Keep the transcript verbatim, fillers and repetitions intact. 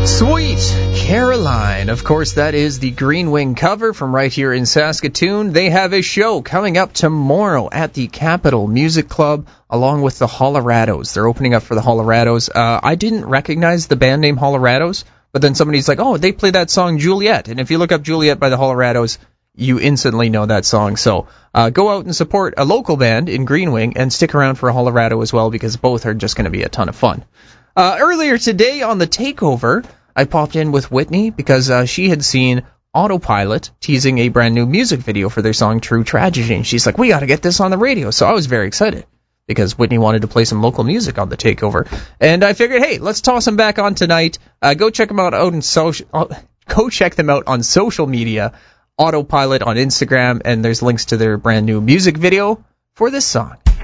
Sweet Caroline. Of course, that is the Green Wing cover from right here in Saskatoon. They have a show coming up tomorrow at the Capitol Music Club along with the Holorados. They're opening up for the Holorados. Uh, I didn't recognize the band name Holorados, but then somebody's like, oh, they play that song Juliet. And if you look up Juliet by the Holorados, you instantly know that song. So uh, go out and support a local band in Green Wing and stick around for a Holorado as well, because both are just going to be a ton of fun. Uh, earlier today on The Takeover, I popped in with Whitney because uh, she had seen Autopilot teasing a brand new music video for their song True Tragedy, and she's like, we got to get this on the radio. So I was very excited because Whitney wanted to play some local music on The Takeover, and I figured, hey, let's toss them back on tonight. Uh, go check them out, out in social. Uh, go check them out on social media, Autopilot on Instagram, and there's links to their brand new music video for this song.